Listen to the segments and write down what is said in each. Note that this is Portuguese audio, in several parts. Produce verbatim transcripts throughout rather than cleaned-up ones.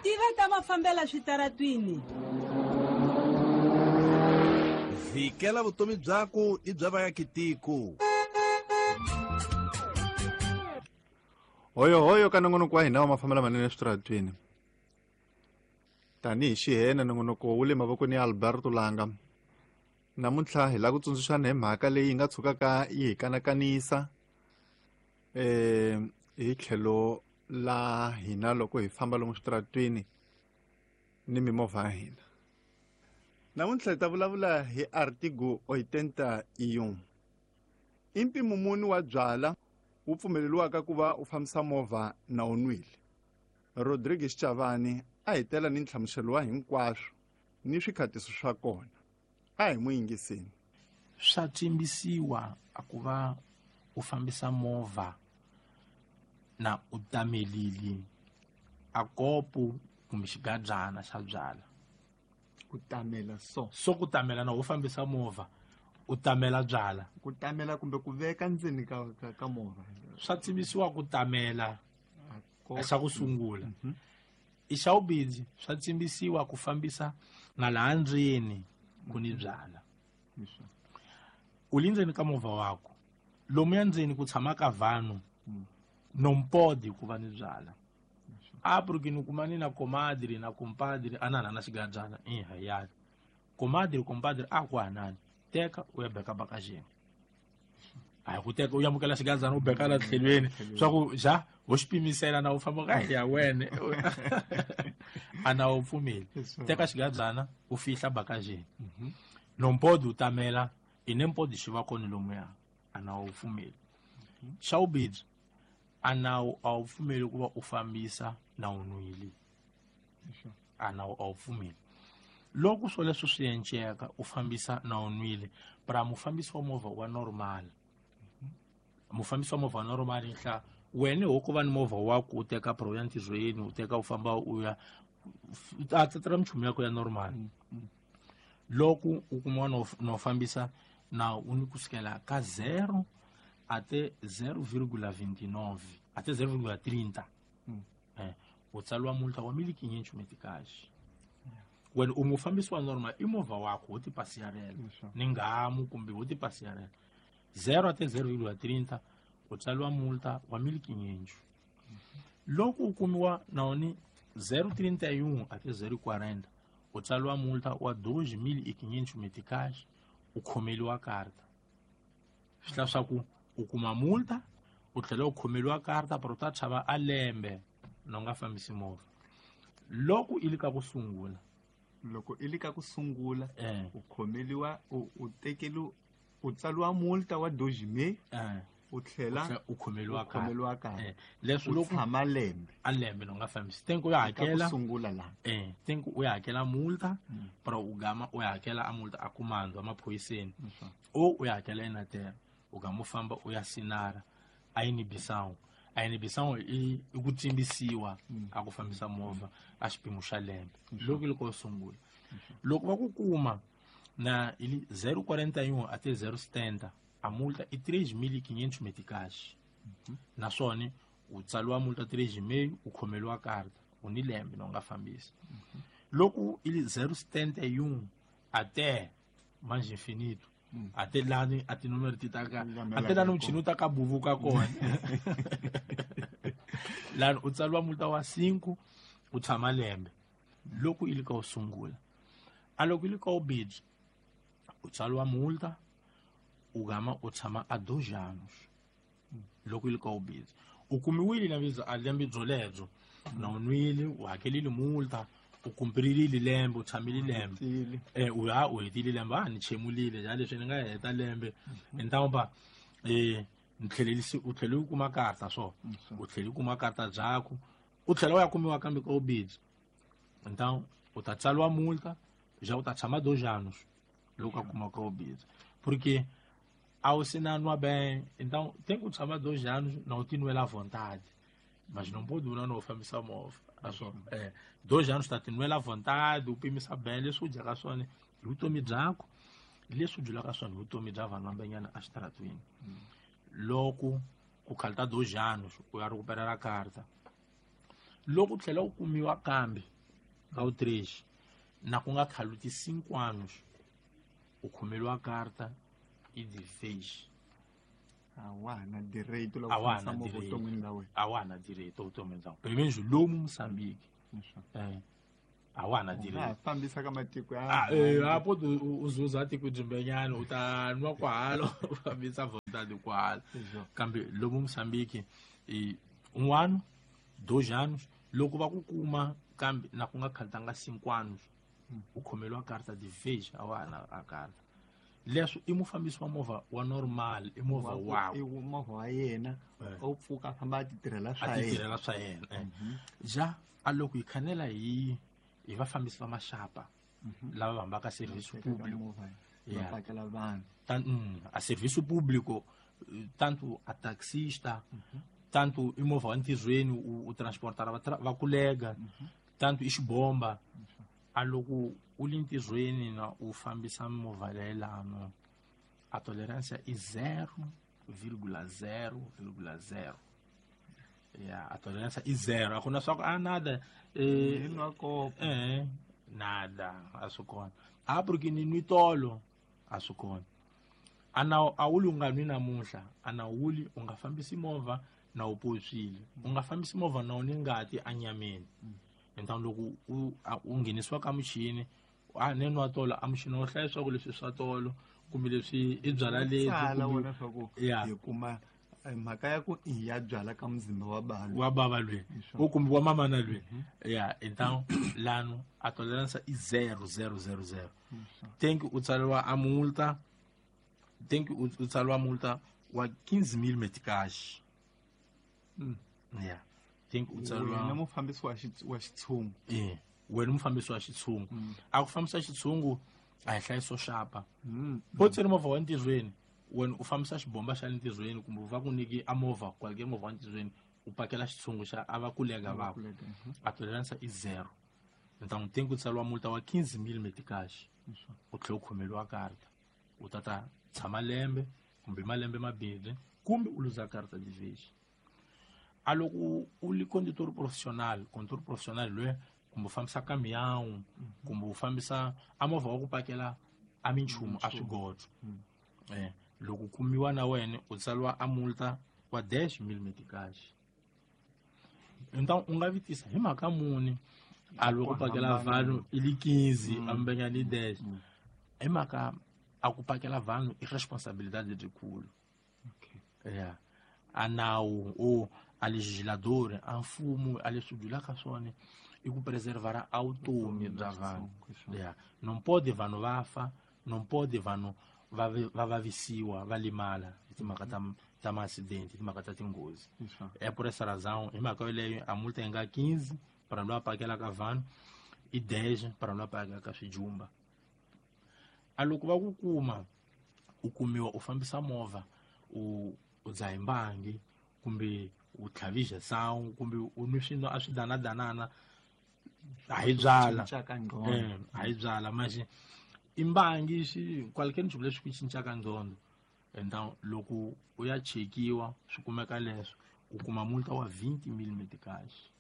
tiva ta va fambela switaratwini. Vhikela vutomi byako i bya vaakitiko. Hoyo hoyo ka nongonoko wa hina wa mafambela manene eswitaratwini. Tanihi xihena nongonoko wu le mavokweni ya Alberto Langa. Namuntlha hi la ku tsundzuxana hi mhaka leyi nga tshukaka yi hi kanakanisa eh hi tlhelo la hina loko hi famba lomu switaratwini ni mimovha ya hina. Namuntlha hi ta vulavula hi Artigo oitenta e um. I mpimo muni wa byala wu pfumeleliwaka ku va u fambisa movha na u nwile. Rodrigues Chavani a hi tela ni nhlamuselo wa hinkwaswo ni swikhatiso swa kona. A hi n'wi yingiseni. Swa tsimbisiwa a ku va u fambisa movha na u tamelili a kopo kumbe xigadzana xa byala. Ku tamela so. So ku tamela na u fambisa movha u tamela byala. Ku tamela kumbe ku veka ndzeni ka ka, ka movha. Swa tsimbisiwa ku tamela xa ku sungula. Mm-hmm. I xa vubidzi swa tsimbisiwa ku fambisa na laha ndzeni ku ni byala. Mm-hmm. U le ndzeni ka movha wako lomu ya ndzeni ku tshamaka vanhu mm. nompodi ku va ni byala. A porque ni kumani na comadre na compadre anana na xigadzana eh hayani. Comadre compadre a ku hanani teka u ya beka bakajeni. A ku teka u ya mukela xigadzana u beka la tlhelweni swa ku ja u xipimisela na u famba ka ya wena ana u pfumeli teka xigadzana u fihla bakajeni. Mhm. Nompodi u tamela inempodi xiva koni lomu ya ana u pfumeli. Xa ubidzi anawu a wu pfumeli ku va u fambisa na u nwile. Anawu a wu pfumeli. Loko swo leswo swi enceka u fambisa na u nwile para mufambisi wa movha wa normal. Mufambisi wa movha wa normal nhla wena ho ku va ni movha wako u teka pro ya ntizweni u teka u famba u ya a tsetela mchumu yako ya normal. Loko u kuma no fambisa na u ni kusukela ka zero até zero vírgula vinte e nove até zero vírgula trinta Mm. eh u tsaliwa multa wa mil quinhentos meticais. When u mufambisi wa normal i movha wako u ti pasiyarela Sure. ni ngamu kumbe u ti pasiyarela zero até zero vírgula trinta u tsaliwa multa wa mil quinhentos. Loko u kumiwa na oni zero vírgula trinta e um até zero vírgula quarenta u tsaliwa multa wa dois mil e quinhentos meticais u khomeliwa karta. Swi hlaya swa ku u kuma multa u tlhela u khomeliwa karta para u ta chava a lembe na nga fambisi movha. Loko i le ka ku sungula Loko i le ka ku sungula eh u khomeliwa u u tekelu u tsaliwa multa wa dois mil eh u tlhela u khomeliwa u khomeliwa karta. eh leswi U loko tshama lembe a lembe na nga fambisi tenko u ya ka ku hakela sungula la. eh tenko u ya hakela multa Mm. para u gama u ya hakela a multa a kumandwa maphoyiseni Sure. o u ya hakela enatera u gama u famba u ya sinara a yini Bissau a yini Bissau i i ku tsimbisiwa Mm. a ku fambisa movha a xipimo xa lembe loko loko u sungula loko va ku kuma na ili zero vírgula quarenta e um até zero vírgula setenta a multa i três mil e quinhentos meticais. Naswona u tsaliwa multa três e meio u khomeliwa karta u ni lembe na u nga fambisi. Loko ili zero vírgula setenta e um até mais infinito Mm. até lá ni ati número titaka Ngamela até lá no kako. chinu taka buvuka kona lá u tsaliwa multa wa cinco u tshama lembe loko ili ka u sungula. A loko ili ka u bidzi u tsaliwa multa u gama u tshama a dois anos loko ili ka u bidzi u kumiwile na viza a lembe byo lebyo na u nwile u hakelile multa u kumpirile lembe u tshamile lembe Tile. eh u ya u hetile lembe a ni chemulile ja leswi ni nga heta lembe entampa eh ni tlhelelisi u tlhele u kuma karta so u tlhele u kuma karta byako u tlhela u ya kumiwa kambe ka u bidzi então u ta tsaliwa multa já u ta tshama dois anos loko a kuma ka u bidzi porque ao se nanwa bem então tem que tshama dois anos na u tinwela vontade mas não pode una no fambisa movha aso eh dois anos ta tinwela vontade u pimisa bem leswi u dyaka swona hi vutomi byako leswi u dyelaka swona hi vutomi bya vanhu vambanyana a xitaratwini. Loko ku khalta dois anos u ya recuperela karta loko u tlhela u kumiwa kambe ka o três na ku nga khali ti cinco anos u khomeliwa karta i de vez a wa ha na direito A loko wa ha fambisa na movha direito. vuton'wini la wena a wa ha na direito evutomini bya pelo menos lomu Moçambique eh a wa ha na u nga ha direito fambisa ka matiko ya Ah, eh, handle. hapo tu- uzuza tiko jimbenyana utanwa kwalo ufambisa vontade kwalo Exato. kambe lomu Moçambique e um ano dois anos loko va ku kuma kambe na ku nga khaltanga cinco anos u khomeliwa karta de vez a wa ha na a karta leswo i mufambisi wa movha wa normal i movha Wa ku- i wawo movha wa yena Eh. o pfuka a famba a ti tirhela a swa ti yena tirhela swa yena eh. ja a loko hi khanela hi hi vafambisi va maxapa lava va hambaka serviço Teka ka público movha Yeah. va pakela vanhu Tan- hum, a serviço público, eh, tanto a taxista, tanto i movha wa ntirhweni u, u transportara va, tra- va colega, tanto i xibomba. A loko u li ntirhweni na u fambisa movha leyi lano, a tolerância i zero vírgula zero vírgula zero. Yeah, a tolerância i zero. A ku na swa ku a nada eh, Ni nwa kopo. eh, nada a swi kona a porque ni nwi tolo a swi kona a na a wuli u nga nwi namuntlha a na wuli u nga fambisi movha na u potswile u nga fambisi movha na u ni ngati anyameni entanto loko u a- u nghenisiwa ka muchini a ni nwa tolo a muchini wo hlaya leswaku leswi swa tolo kumbe leswi i byala Sala lebyi wena swa ku Yeah. hi kuma eh, mhaka ya ku i ya byala ka muzimba wa balo wa bava lweni Sure. u kumbe wa mamana lweni ya então lano a tolerância i zero zero zero zero tem que u tsariwa a multa tem que u u tsariwa multa wa quinze mil meticais Mm. ya tem que u wena tsariwa mufambisi wa xits- wa xitshungu eh wena mufambisi wa xitshungu a ku fambisa xitshungu a hi hlayiso xapa Mm. po tsiri movha wa ntirhweni wena u fambisa xibomba xa le ntirhweni kumbe va ku nyiki a movha kwaleke movha wa ntirhweni u pakela xitshungu xa a va kulega vako Kulega, mhm. a tolerância i zero então tem que tsariwa multa wa quinze mil meticais u tlhela u khomeliwa karta u ta ta tshama lembe kumbe malembe mambirhi kumbe u luza karta de vez a loko u li condutor profissional condutor profissional loyi kumbe u fambisa ka miyawu kumbe u fambisa a movha wa ku pakela a minchumu a swigodzo eh loko u kumiwa na wena u tsariwa a multa wa dez mil meticais então u nga vitisa hi mhaka muni a loko u pakela hambana vanhu i li quinze a mbenya ni dez hi mhaka a ku pakela vanhu i responsabilidade letikulu Okay. yeah. A nawu ou a legislador a mfumo a leswi byulaka swona i ku preservara a vutomi bya vanhu yeah. Non pode vanhu va fa non pode vanhu va ve- va vavisiwa va limala hi timhaka ta ta maacidente hi timhaka ta tinghozi Isso. é por essa razão hi mhaka yoleyo a multa yi nga quinze para loyi a pakelaka vanhu i dez para loyi a pakelaka swijumba a loko va ku kuma u kumiwa u fambisa movha u u dzaha mbangi kumbe u tlhavizha sangu kumbe u nwi swino a swi danadanana a hi byala Cincaka ngqondo. eh a hi byala manje i mbangi swi qualquer nchumu leswi ku cincaka ndzhondo então loko u ya chekiwa swi kumeka leswo u kuma multa wa vinte mil meticais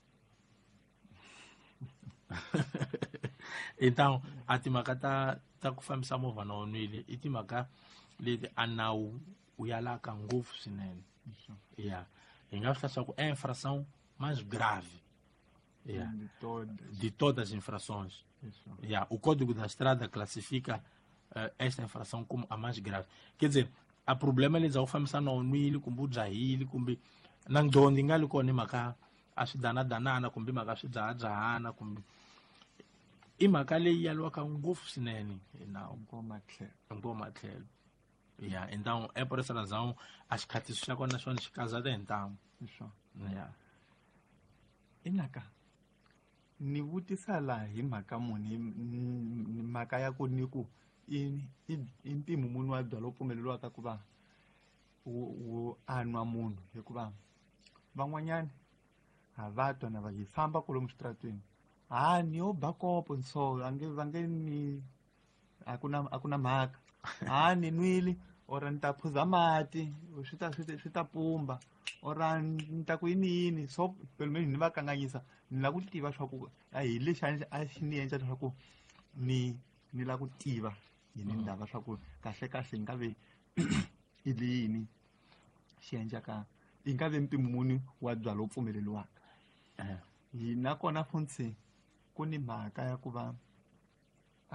então a timhaka ta ta ku fambisa movha na u nwile i timhaka leti a nawu u yalaka ngopfu swinene Isso. yeah hi nga swi leswaku é a infração mais grave yeah De todas. de todas as infrações Isso. yeah, o Código da Estrada classifica eh, esta infração como a mais grave. Quer dizer, a problema eles ao fambisa na unwili kumbe u dzahile kumbe na ndzhondo yi nga li kona hi mhaka a swi danadanana kumbe hi mhaka swi dzahadzahana kumbe i mhaka leyi yaliwaka ngopfu swinene hi nawu Ngoma tlhelo. ngopfu matlhelo yeah então é por essa razão a xikhatisi xa kona xona xi kazata hi ntamu Isso. yeah Inaka. Ni vutisa laha hi mhaka muni hi ni mhaka ya ku ni ku i i i mpimo muni wa byala wu pfumeleriwaka ku va wu wu a nwa munhu hikuva van'wanyani ha va twa na va hi famba kolomu switaratweni ha ni yo ba kopo so a nge va nge ni a ku na a ku na mhaka ha ni nwile ora ni ta phuza mati swi ta swi ta- swi ta pumba ora ni ta ku yiniyini so pelo meni ni va kanganyisa ni la ku tiva swa ku a hi lexi a ni- a xi ni endla swa ku ni ni la ku tiva hi ni ndava swa ku kahle kahle hi nga ve i le yini xi endlaka i nga ve mpimo muni wa byala lowu pfumeleliwaka Eh, hi nakona funtse ku ni mhaka ya ku va a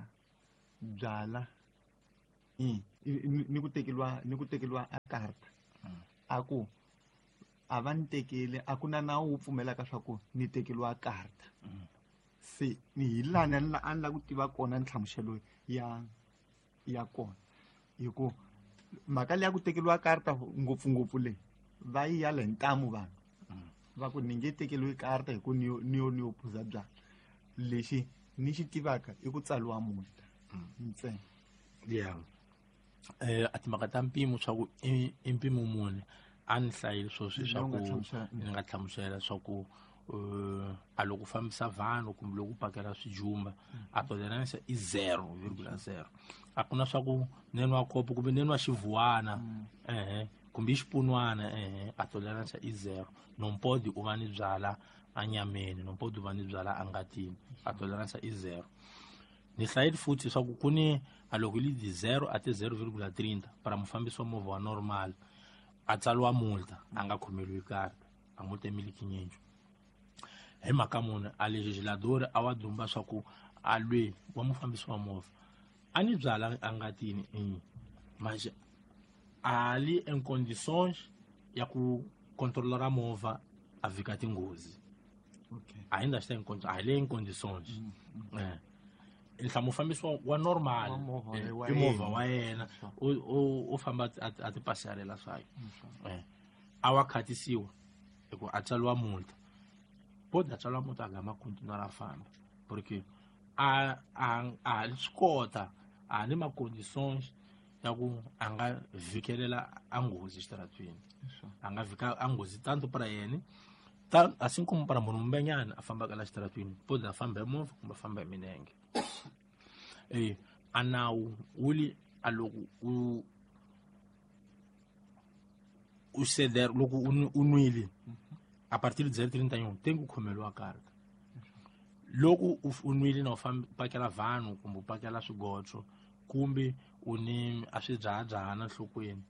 byala i- i- ni ni ku tekeliwa ni ku tekeliwa a karta a ku a va ni tekeli a ku na nawu wu pfumelaka swa ku ni tekeliwa karta se ni hi lani a ni la- a ni la ku tiva kona nhlamuselo ya ya kona hi ku mhaka leyi ya ku tekeliwa karta ngopfungopfu leyi va yi yala hi ntamu vanhu va ku ni nge tekeliwi karta hi ku ni yo ni yo ni yo phuza byala lexi ni xi tivaka i ku tsaliwa multa ntsena yeah. Eh, a timhaka ta mpimo swa ku i i mpimo muni a ni hlayile swo swi swa Lowu nga ku hlamusela, mm. ni nga hlamusela swa ku eh, a loko u fambisa vanhu kumbe loko u pakela swijumba a toleranisa i zero virgula zero a ku na swa ku neni wa kopo kumbe neni wa xivuwana ehe kumbe i xipunwana ehe a toleranisa i zero nompodi u va ni byala a nyameni nompodi u va ni byala a ngatini a toleranisa i zero ni hlayile futhi swa ku ku ni a loko yi li zero a ti zero virgula thirty para mufambisi wa movha wa normal a tsaliwa multa a nga khomeliwi karta a multa emiliki nyenju hi mhaka muni a legisladori a wa dumba swa ku a lwe wa mufambisi wa movha a ni byala a ngatini i mas a li en condições ya ku controlar movha a vika tinghozi okay ainda está em condições a li em condições eh nhlamu mufambisi wa- wa normal Wa movha eh, wa i movha yena. wa yena Sure. u- u- u famba a ti- a ti pasarela swayo eh a wa khatisiwa hi ku a tsaliwa multa bodi a tsaliwa multa a gama continuar a famba porque a a a li swi kota a ni ma-condições ya ku a nga vhikelela a nghozi xitaratweni a nga vhika a nghozi tanto para yena ta assim como para munhu un'wanyana a fambaka la xitaratweni bodi a famba hi movha kumbe a famba hi milenge eh a nawu wu li a loko u u ceder loko u nwi- u nwile a partir de zero trinta e um tem ku khomeliwa karta loko u f- u nwile na u fambi pakela vanhu kumbe u pakela swigotso kumbe u ni a swi dzahadzahana nhlokweni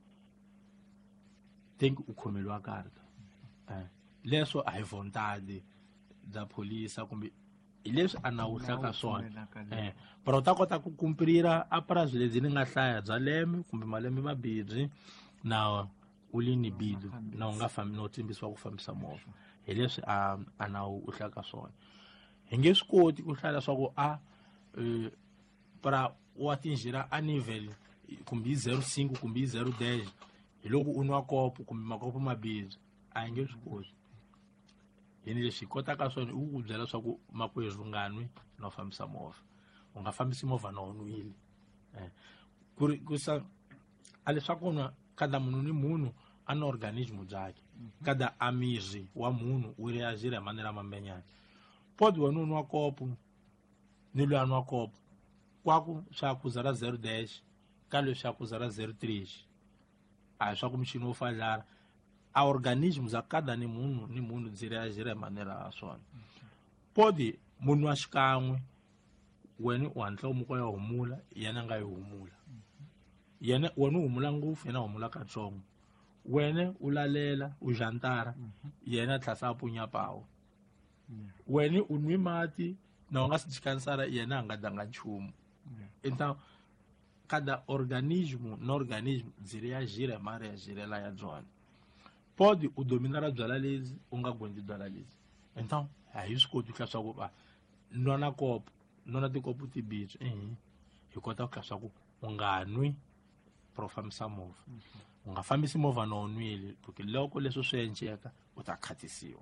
tem ku u khomeliwa karta eh leswo a hi vontade bya pholisa kumbe hi leswi a nawu hlaka swona pfumelaka eh pero u ta kota ku kumpirira a purasi lebyi ni nga hlaya bya lembe kumbe malembe mabirhi na u li ni bidu na u nga fambi no tsimbisiwa ku fambisa movha hi leswi a a nawu u hlaka swona hi nge swi koti ku hlaya leswaku a eh, para wa tinjira a nivel kumbe hi zero cinco kumbe hi zero dez hi loko u nwa kopo kumbe makopo mabirhi a hi nge swi koti yini leswi hi kotaka swona i ku ku byela leswaku makwerhu nga nwi na u fambisa movha u nga fambisi movha na u nwile eh ku ri ku sa a leswaku nwa kada munhu ni munhu a na organismo byakhe kada a miri wa munhu wu reagira hi manera mambenyana pode wena u nwa kopo ni loyi a nwa kopo kwaku swa akuza ra zero dash ka leswi swa akuza ra zero três a hi swa ku michini wo fadlara a organismo za kada ni munhu ni munhu byi reagira hi manera ya swona pode munhu wa xikan'we wena u hatla u muka ya humula yena nga yi humula yena wena u humula ngopfu yena humula katsongo wena u lalela u jantara yena tlhasa a punya pawo wena u nwi mati na u nga si chikanisara yena a nga danga nchumu então cada organismo na organismo byi reagira hi mareagirela ya byona pode u dominara byala lezi u nga gondi byala lezi então a hi swi koti ku hlaya swa ku va nwa na kopo nwa na tikopo tibitsu ehe hi kota ku hlaya swa ku u nga nwi pro fambisa movha u nga fambisi movha na u nwile porque loko leswi swi endleka u ta khatisiwa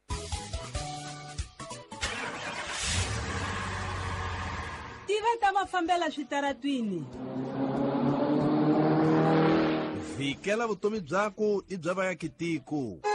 tiva ta mafambela switaratwini vhikela vutomi byako i bya vaakitiko